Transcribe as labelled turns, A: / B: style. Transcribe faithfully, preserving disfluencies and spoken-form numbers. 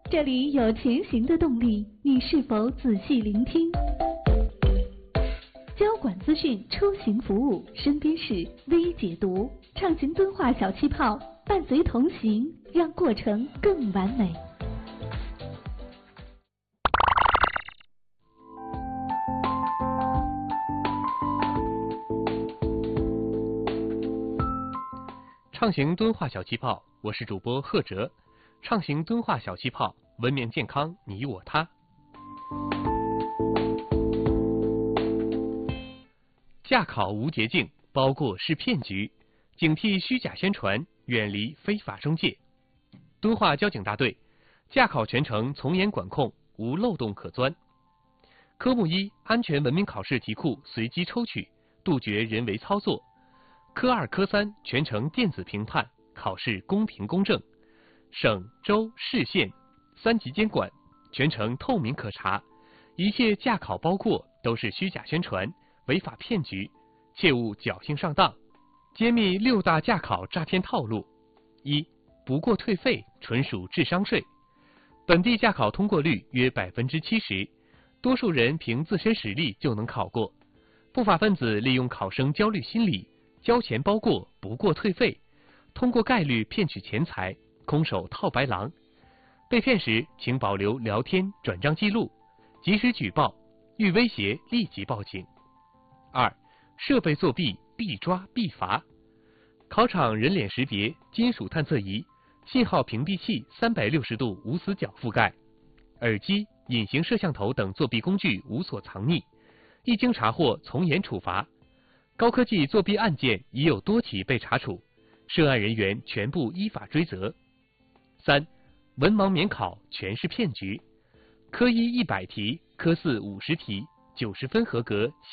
A: 这里有前行的动力，你是否仔细聆听？交管资讯出行服务，身边事微解读，畅行敦化小气泡，伴随同行，让过程更完美。
B: 畅行敦化小气泡，我是主播贺哲。畅行敦化小气泡，文明健康你我他。驾考无捷径，包过是骗局，警惕虚假宣传，远离非法中介。敦化交警大队，驾考全程从严管控，无漏洞可钻。科目一安全文明考试题库随机抽取，杜绝人为操作。科二、科三全程电子评判，考试公平公正。省、州、市、县三级监管，全程透明可查。一切驾考包过都是虚假宣传，违法骗局，切勿侥幸上当。揭秘六大驾考诈骗套路：一、不过退费，纯属智商税。本地驾考通过率约百分之七十，多数人凭自身实力就能考过。不法分子利用考生焦虑心理，交钱包过，不过退费，通过概率骗取钱财，空手套白狼。被骗时，请保留聊天、转账记录，及时举报，遇威胁立即报警。二、设备作弊必抓必罚。考场人脸识别、金属探测仪、信号屏蔽器三百六十度无死角覆盖，耳机、隐形摄像头等作弊工具无所藏匿，一经查获从严处罚。高科技作弊案件已有多起被查处，涉案人员全部依法追责。三、文盲免考全是骗局。科一一百题，科四五十题，九十分合格。